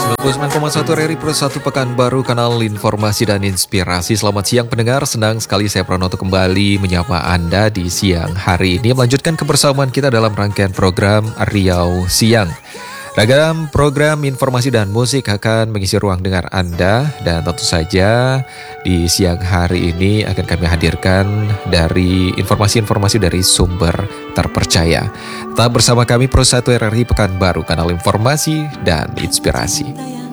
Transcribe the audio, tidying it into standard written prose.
99,1 RRI Pro 1 Pekanbaru, kanal informasi dan inspirasi. Selamat siang pendengar, senang sekali saya Pranoto kembali menyapa Anda di siang hari ini, melanjutkan kebersamaan kita dalam rangkaian program Riau Siang. Ragam program informasi dan musik akan mengisi ruang dengar Anda, dan tentu saja di siang hari ini akan kami hadirkan dari informasi-informasi dari sumber terpercaya. Tetap bersama kami Pro 1 RRI Pekanbaru, kanal informasi dan inspirasi.